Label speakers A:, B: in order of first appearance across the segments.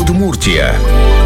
A: Удмуртия.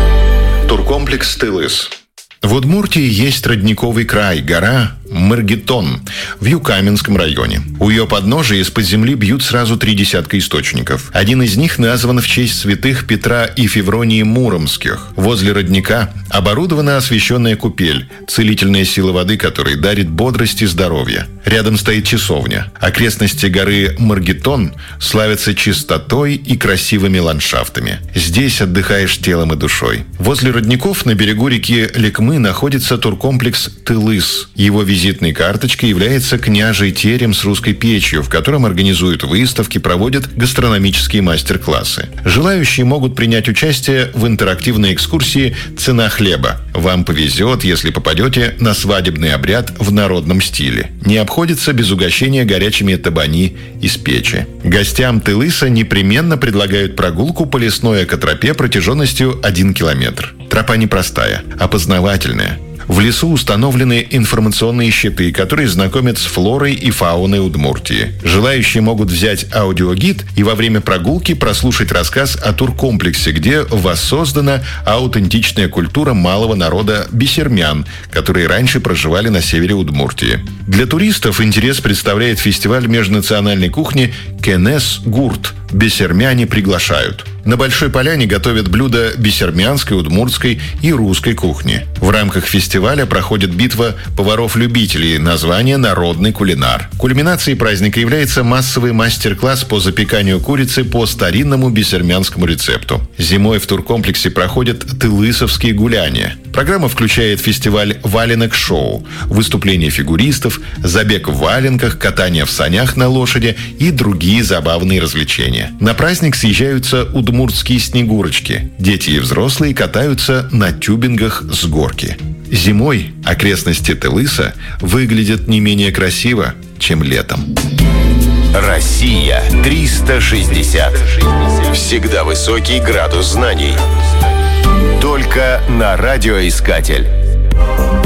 B: Туркомплекс Тылыс. В Удмуртии есть родниковый край, гора Маргитон в Юкаменском районе. У ее подножия из-под земли бьют сразу 3 десятка источников. Один из них назван в честь святых Петра и Февронии Муромских. Возле родника оборудована освященная купель, целительная сила воды которой дарит бодрость и здоровье. Рядом стоит часовня. Окрестности горы Маргитон славятся чистотой и красивыми ландшафтами. Здесь отдыхаешь телом и душой. Возле родников на берегу реки Лекмы находится туркомплекс Тылыс. Его визитной карточкой является княжий терем с русской печью, в котором организуют выставки, проводят гастрономические мастер-классы. Желающие могут принять участие в интерактивной экскурсии «Цена хлеба». Вам повезет, если попадете на свадебный обряд в народном стиле. Не обходится без угощения горячими табани из печи. Гостям Тылыса непременно предлагают прогулку по лесной экотропе протяженностью 1 километр. Тропа непростая, опознавательная. В лесу установлены информационные щиты, которые знакомят с флорой и фауной Удмуртии. Желающие могут взять аудиогид и во время прогулки прослушать рассказ о туркомплексе, где воссоздана аутентичная культура малого народа бесермян, которые раньше проживали на севере Удмуртии. Для туристов интерес представляет фестиваль межнациональной кухни «Кенес Гурт». Бесермяне приглашают. На Большой Поляне готовят блюда бесермянской, удмуртской и русской кухни. В рамках фестиваля проходит битва поваров-любителей, название «Народный кулинар». Кульминацией праздника является массовый мастер-класс по запеканию курицы по старинному бесермянскому рецепту. Зимой в туркомплексе проходят тылысовские гуляния. Программа включает фестиваль валенок-шоу, выступления фигуристов, забег в валенках, катание в санях на лошади и другие забавные развлечения. На праздник съезжаются удмуртские снегурочки. Дети и взрослые катаются на тюбингах с горки. Зимой окрестности Тылыса выглядят не менее красиво, чем летом.
A: Россия 360. Всегда высокий градус знаний. Только на радиоискатель.